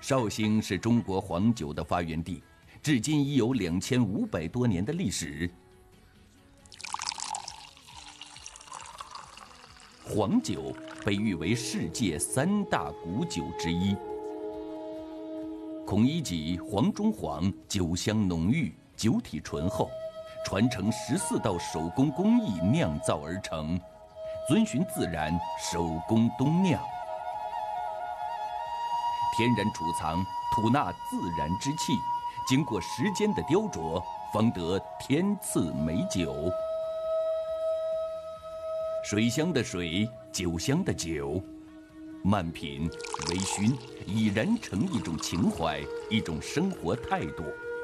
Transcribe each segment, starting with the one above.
绍兴是中国黄酒的发源地，至今已有2500多年的历史。黄酒被誉为世界3大古酒之一。孔乙己黄中黄，酒香浓郁，酒体醇厚，传承14道手工工艺酿造而成，遵循自然，手工冬酿，天然储藏，吐纳自然之气，经过时间的雕琢，方得天赐美酒。水香的水，酒香的酒，慢品微醺，已然成一种情怀，一种生活态度。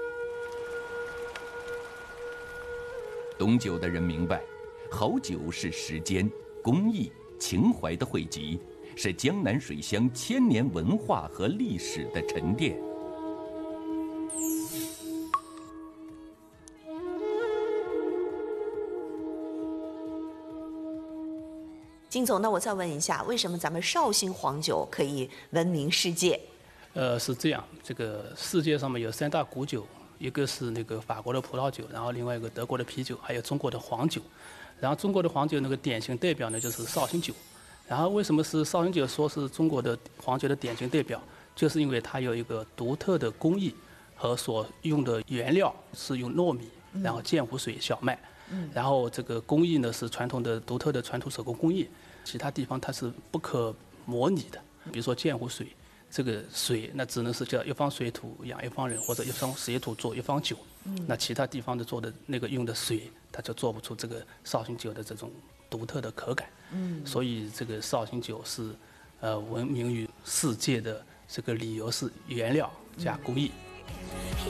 懂酒的人明白，好酒是时间、工艺、情怀的汇集，是江南水乡1000年文化和历史的沉淀。 金总，那我再问一下，为什么咱们绍兴黄酒可以闻名世界？ 是这样，这个世界上面有3大古酒，一个是那个法国的葡萄酒，然后另外一个德国的啤酒，还有中国的黄酒。然后中国的黄酒那个典型代表呢就是绍兴酒。然后为什么是绍兴酒说是中国的黄酒的典型代表？就是因为它有一个独特的工艺和所用的原料是用糯米，然后鉴湖水、小麦。然后这个工艺呢是传统的独特的传统手工工艺，其他地方它是不可模拟的。比如说鉴湖水，这个水那只能是叫一方水土养一方人，或者一方水土做一方酒。那其他地方的做的那个用的水，它就做不出这个绍兴酒的这种独特的口感。所以这个绍兴酒是闻名于世界的这个理由是原料加工艺。